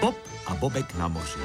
Bob a Bobek na moři.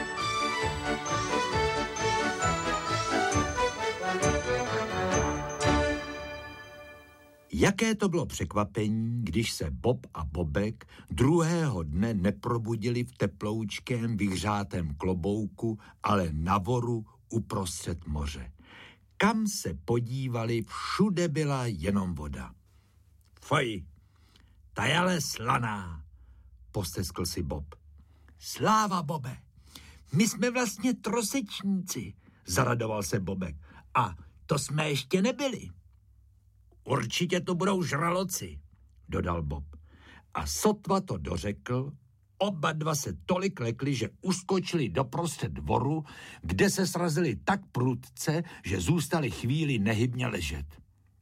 Jaké to bylo překvapení, když se Bob a Bobek druhého dne neprobudili v teploučkém vyhřátém klobouku, ale na voru uprostřed moře. Kam se podívali, všude byla jenom voda. Foj, ta je ale slaná, posteskl si Bob. Sláva, Bobe, my jsme vlastně trosečníci, zaradoval se Bobek. A to jsme ještě nebyli. Určitě to budou žraloci, dodal Bob. A sotva to dořekl, oba dva se tolik lekli, že uskočili doprostřed dvoru, kde se srazili tak prudce, že zůstali chvíli nehybně ležet.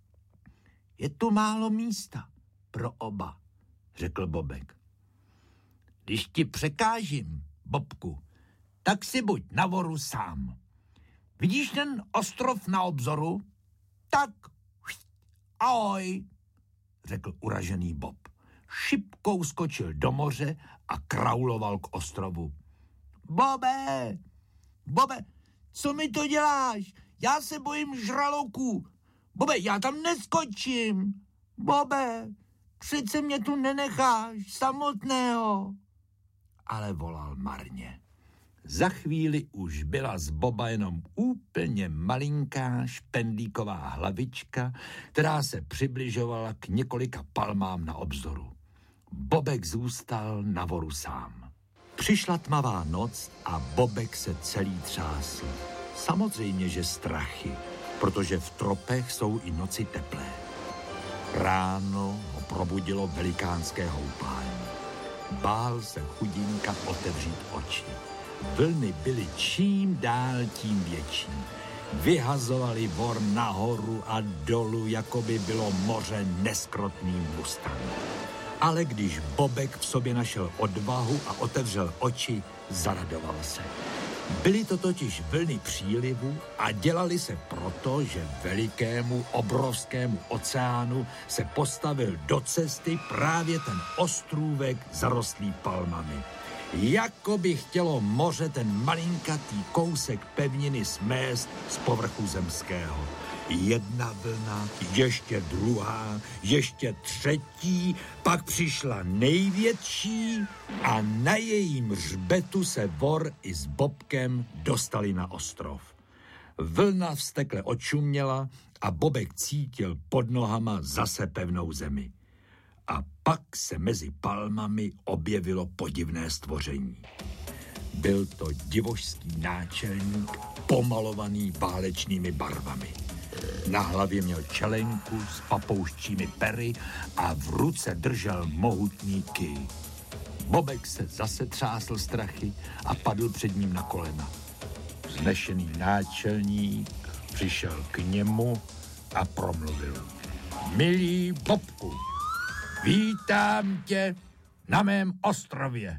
Je tu málo místa pro oba, řekl Bobek. Když ti překážím, Bobku, tak si buď na voru sám. Vidíš ten ostrov na obzoru? Tak, ahoj, řekl uražený Bob. Šipkou skočil do moře a krauloval k ostrovu. Bobe, co mi to děláš? Já se bojím žraloků. Bobe, já tam neskočím. Bobe, přece mě tu nenecháš samotného. Ale volal marně. Za chvíli už byla z Boba jenom úplně malinká špendlíková hlavička, která se přibližovala k několika palmám na obzoru. Bobek zůstal na voru sám. Přišla tmavá noc a Bobek se celý třásl. Samozřejmě, že strachy, protože v tropech jsou i noci teplé. Ráno ho probudilo velikánské houpání. Bál se chudinka otevřít oči. Vlny byly čím dál tím větší. Vyhazovali vor nahoru a dolů, jako by bylo moře neskrotným mustanem. Ale když Bobek v sobě našel odvahu a otevřel oči, zaradoval se. Byly to totiž vlny přílivu a dělali se proto, že velikému, obrovskému oceánu se postavil do cesty právě ten ostrůvek zarostlý palmami. Jako by chtělo moře ten malinkatý kousek pevniny smést z povrchu zemského. Jedna vlna, ještě druhá, ještě třetí, pak přišla největší a na jejím hřbetu se vor i s Bobkem dostali na ostrov. Vlna vztekle očuměla a Bobek cítil pod nohama zase pevnou zemi. A pak se mezi palmami objevilo podivné stvoření. Byl to divošský náčelník, pomalovaný válečnými barvami. Na hlavě měl čelenku s papouščími pery a v ruce držel mohutný kij. Bobek se zase třásl strachy a padl před ním na kolena. Vznešený náčelník přišel k němu a promluvil. Milý Bobku, vítám tě na mém ostrově.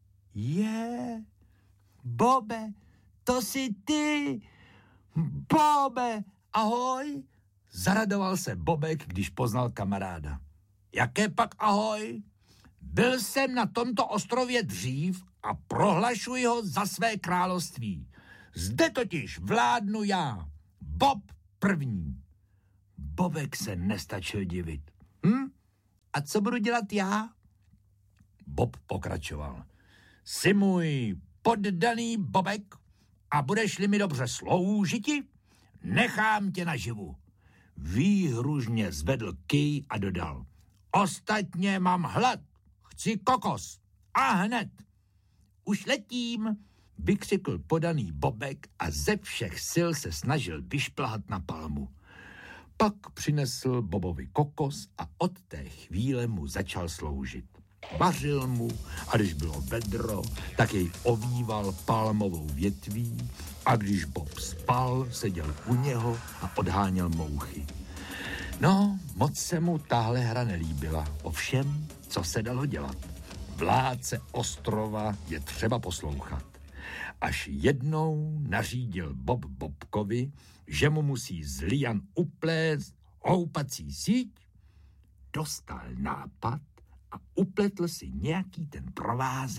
Bobe, to jsi ty. Bobe, ahoj. Zaradoval se Bobek, když poznal kamaráda. Jaké pak ahoj? Byl jsem na tomto ostrově dřív a prohlašuji ho za své království. Zde totiž vládnu já, Bob první. Bobek se nestačil divit. A co budu dělat já? Bob pokračoval. Jsi můj poddaný Bobek a budeš-li mi dobře sloužiti, nechám tě naživu. Výhružně zvedl kij a dodal. Ostatně mám hlad, chci kokos. A hned. Už letím, vykřikl podaný Bobek a ze všech sil se snažil vyšplhat na palmu. Pak přinesl Bobovi kokos a od té chvíle mu začal sloužit. Vařil mu a když bylo vedro, tak jej ovýval palmovou větví a když Bob spal, seděl u něho a odháněl mouchy. No, moc se mu tahle hra nelíbila, ovšem, co se dalo dělat. Vládce ostrova je třeba poslouchat. Až jednou nařídil Bob Bobkovi, že mu musí z lian uplést houpací síť, dostal nápad a upletl si nějaký ten provázek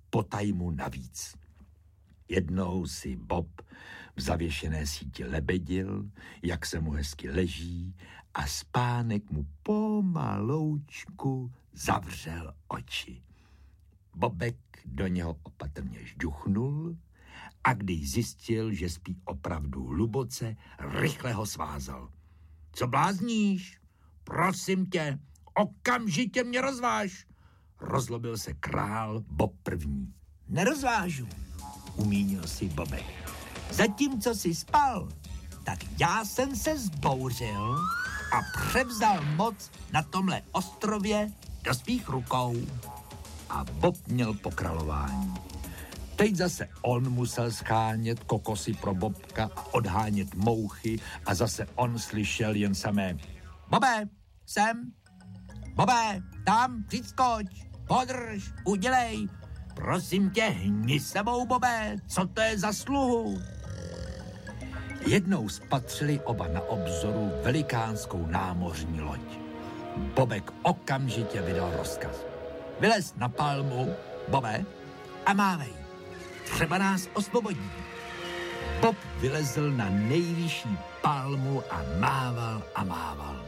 potajmu navíc. Jednou si Bob v zavěšené síti lebedil, jak se mu hezky leží, a spánek mu pomaloučku zavřel oči. Bobek do něho opatrně žduchnul a když zjistil, že spí opravdu hluboce, rychle ho svázal. Co blázníš? Prosím tě, okamžitě mě rozváž. Rozlobil se král Bob první. Nerozvážu, umínil si Bobek. Zatímco si spal, tak já jsem se zbouřil a převzal moc na tomhle ostrově do svých rukou. A Bob měl pokrálování. Teď zase on musel schánět kokosy pro Bobka a odhánět mouchy a zase on slyšel jen samé Bobe, sem, Bobe, tam, přiskoč, podrž, udělej, prosím tě, hni sebou, Bobe, co to je za sluhu? Jednou spatřili oba na obzoru velikánskou námořní loď. Bobek okamžitě vydal rozkaz. Vylez na palmu, Bobe, a mávej. Třeba nás osvobodí. Bob vylezl na nejvyšší palmu a mával.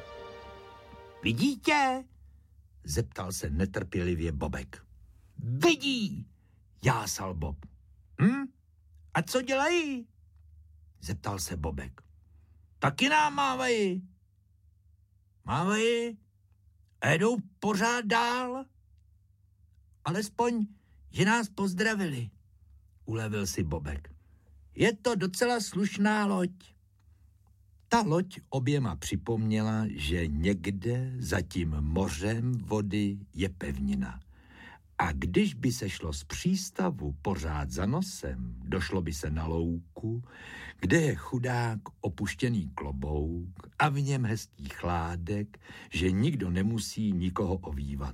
Vidíte? Zeptal se netrpělivě Bobek. Vidí, jásal Bob. A co dělají? Zeptal se Bobek. Taky nám mávají. Mávají a jedou pořád dál. Alespoň, že nás pozdravili, ulevil si Bobek. Je to docela slušná loď. Ta loď oběma připomněla, že někde za tím mořem vody je pevnina. A když by se šlo z přístavu pořád za nosem, došlo by se na louku, kde je chudák opuštěný klobouk a v něm hezký chládek, že nikdo nemusí nikoho ovývat.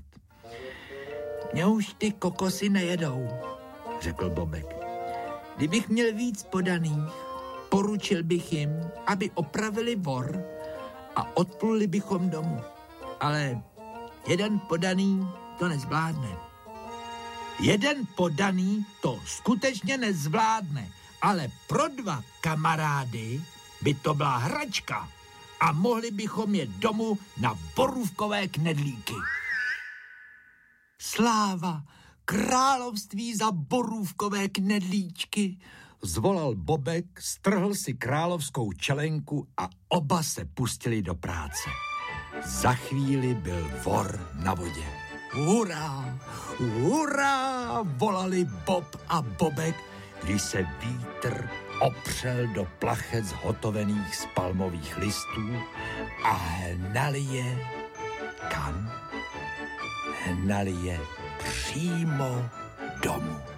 Mě už ty kokosy nejedou, řekl Bobek. Kdybych měl víc podaných, poručil bych jim, aby opravili vor a odpluli bychom domů. Ale jeden podaný to nezvládne. Jeden podaný to skutečně nezvládne, ale pro dva kamarády by to byla hračka a mohli bychom jet domů na borůvkové knedlíky. Sláva, království za borůvkové knedlíčky, zvolal Bobek, strhl si královskou čelenku a oba se pustili do práce. Za chvíli byl vor na vodě. Hurá, hurá, volali Bob a Bobek, když se vítr opřel do plachet zhotovených z palmových listů a hnali je kam? Hnali je přímo domů.